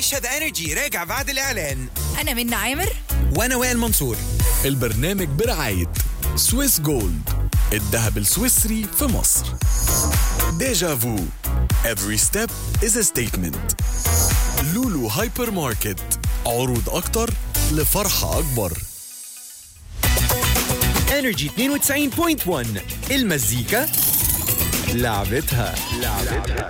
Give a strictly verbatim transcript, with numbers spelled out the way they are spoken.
عيشها ذا انرجي راجع بعد الإعلان. أنا منى عامر وأنا وائل منصور. البرنامج برعاية سويس جولد، الذهب السويسري في مصر. ديجا فو Every step is a statement. لولو هايبر ماركت، عروض أكتر لفرحة أكبر. انرجي اثنين وتسعين فاصلة واحد، المزيكا لعبتها. لعبتها